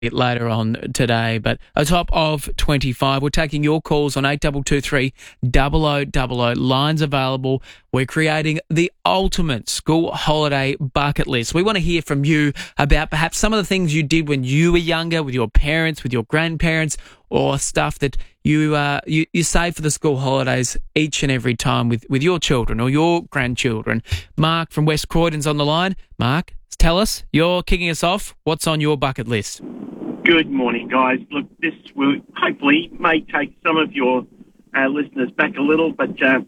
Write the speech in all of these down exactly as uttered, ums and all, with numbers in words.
bit later on today, but a top of twenty-five. We're taking your calls on eight two two three, double oh double oh. Lines available. We're creating the ultimate school holiday bucket list. We want to hear from you about perhaps some of the things you did when you were younger with your parents, with your grandparents, or stuff that you uh, you, you save for the school holidays each and every time with, with your children or your grandchildren. Mark from West Croydon's on the line. Mark, tell us, you're kicking us off. What's on your bucket list? Good morning, guys. Look, this will hopefully may take some of your uh, listeners back a little, but uh,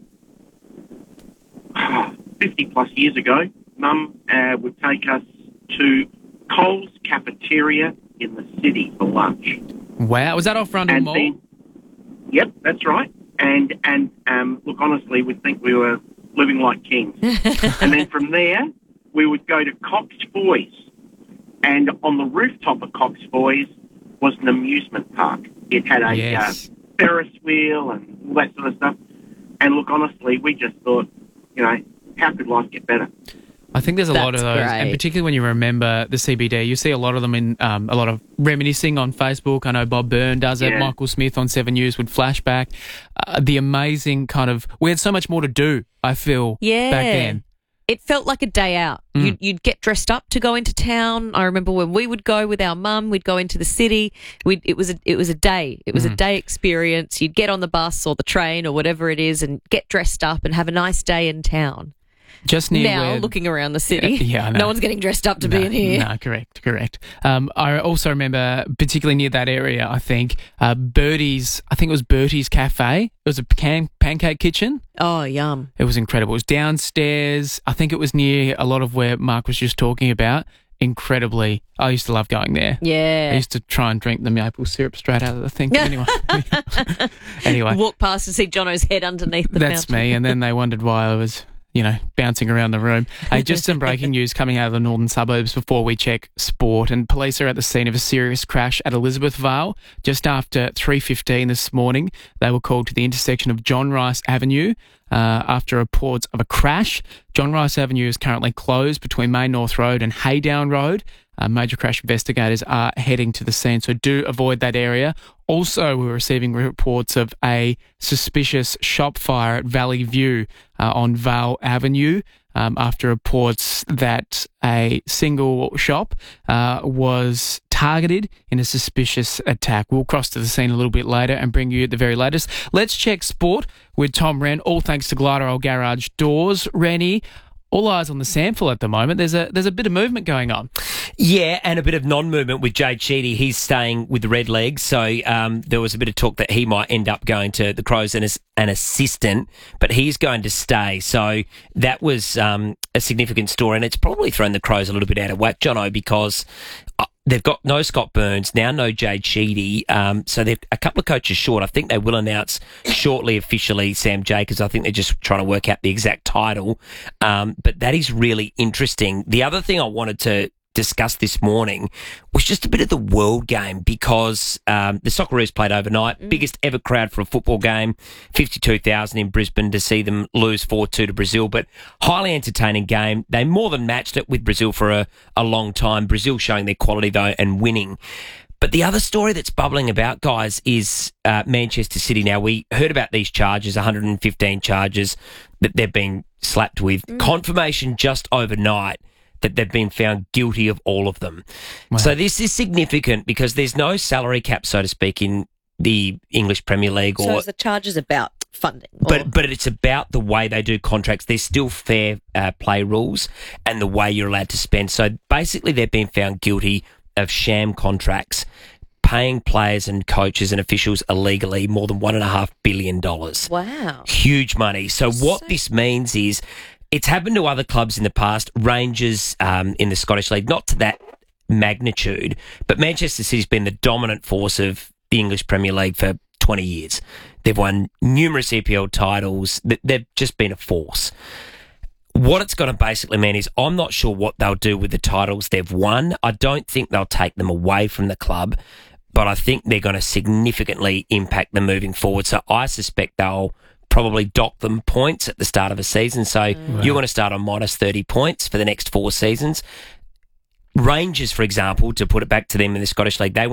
fifty plus years ago, Mum uh, would take us to Coles Cafeteria in the city for lunch. Wow, was that off Rundle And Mall? then, yep, that's right. And and um, look, honestly, we'd think we were living like kings. And then from there, we would go to Cox Boys. And on the rooftop of Cox Boys was an amusement park. It had a Yes. uh, Ferris wheel and all that sort of stuff. And look, honestly, we just thought, you know, how could life get better? I think there's a lot of That's those, great. and particularly when you remember the C B D, you see a lot of them in um, a lot of reminiscing on Facebook. I know Bob Byrne does it. Yeah. Michael Smith on Seven News would flashback. Uh, the amazing kind of, we had so much more to do, I feel, Yeah. back then. It felt like a day out. Mm. You'd, you'd get dressed up to go into town. I remember when we would go with our mum, we'd go into the city. We'd, it was a, it was a day. It was a day experience. You'd get on the bus or the train or whatever it is and get dressed up and have a nice day in town. Just near Now, where, looking around the city, Yeah, I know. no one's getting dressed up to no, be in here. No, correct, correct. Um, I also remember, particularly near that area, I think, uh, Bertie's, I think it was Bertie's Cafe. It was a can, pancake kitchen. Oh, yum. It was incredible. It was downstairs. I think it was near a lot of where Mark was just talking about. Incredibly. I used to love going there. I Yeah. used to try and drink the maple syrup straight out of the thing. But anyway, anyway, Walk past to see Jono's head underneath the that's fountain. me. And then they wondered why I was, you know, bouncing around the room. Hey, just some breaking news coming out of the northern suburbs before we check sport. And police are at the scene of a serious crash at Elizabeth Vale. Just after three fifteen this morning, they were called to the intersection of John Rice Avenue uh, after reports of a crash. John Rice Avenue is currently closed between Main North Road and Haydown Road. Uh, major crash investigators are heading to the scene, so do avoid that area. Also, we're receiving reports of a suspicious shop fire at Valley View uh, on Vale Avenue um, after reports that a single shop uh, was targeted in a suspicious attack. We'll cross to the scene a little bit later and bring you the very latest. Let's check sport with Tom Wren, all thanks to Glider Old Garage Doors. Rennie, all eyes on the sample at the moment. There's a there's a bit of movement going on. Yeah, and a bit of non-movement with Jade Sheedy. He's staying with the Red Legs, so um, there was a bit of talk that he might end up going to the Crows and as an assistant, but he's going to stay. So that was um, a significant story, and it's probably thrown the Crows a little bit out of whack, Jono, because uh, they've got no Scott Burns, now no Jade Sheedy, um, so they're a couple of coaches short. I think they will announce shortly officially Sam Jacobs. I think they're just trying to work out the exact title, um, but that is really interesting. The other thing I wanted to discussed this morning was just a bit of the world game because um, the Socceroos played overnight, mm. biggest ever crowd for a football game, fifty-two thousand in Brisbane to see them lose four two to Brazil, but highly entertaining game. They more than matched it with Brazil for a, a long time. Brazil showing their quality though and winning. But the other story that's bubbling about, guys, is uh, Manchester City. Now, we heard about these charges, one hundred fifteen charges that they've been slapped with. Mm. Confirmation just overnight that they've been found guilty of all of them. Wow. So this is significant because there's no salary cap, so to speak, in the English Premier League. Or, so is the charges about funding? But or? but it's about the way they do contracts. There's still fair uh, play rules and the way you're allowed to spend. So basically they've been found guilty of sham contracts, paying players and coaches and officials illegally more than one and a half billion dollars. Wow. Huge money. So what So- this means is it's happened to other clubs in the past, Rangers um, in the Scottish League, not to that magnitude, but Manchester City's been the dominant force of the English Premier League for twenty years. They've won numerous E P L titles. They've just been a force. What it's going to basically mean is I'm not sure what they'll do with the titles they've won. I don't think they'll take them away from the club, but I think they're going to significantly impact them moving forward. So I suspect they'll probably dock them points at the start of a season. So Mm. you're going to start on minus thirty points for the next four seasons. Rangers, for example, to put it back to them in the Scottish League, they